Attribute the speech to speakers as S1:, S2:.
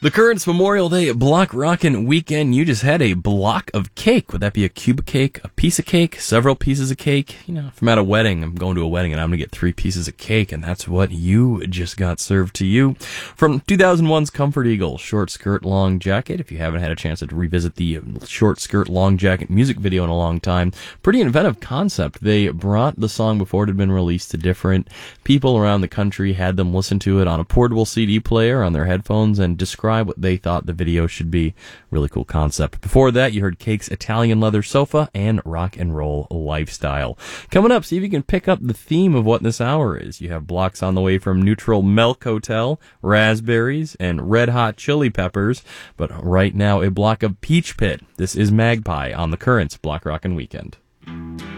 S1: The Currents Memorial Day Block Rockin' Weekend. You just had a block of cake. Would that be a cube of cake, a piece of cake, several pieces of cake? You know, if I'm at a wedding, I'm going to a wedding and I'm going to get 3 pieces of cake, and that's what you just got served to you. From 2001's Comfort Eagle, Short Skirt Long Jacket. If you haven't had a chance to revisit the Short Skirt Long Jacket music video in a long time, pretty inventive concept. They brought the song before it had been released to different people around the country, had them listen to it on a portable CD player on their headphones, and describe what they thought the video should be. Really cool concept. Before that, you heard Cake's Italian Leather Sofa and Rock and Roll Lifestyle. Coming up, see if you can pick up the theme of what this hour is. You have blocks on the way from Neutral Milk Hotel, Raspberries, and Red Hot Chili Peppers. But right now, a block of Peach Pit. This is Magpie on the Currents Block Rockin' Weekend.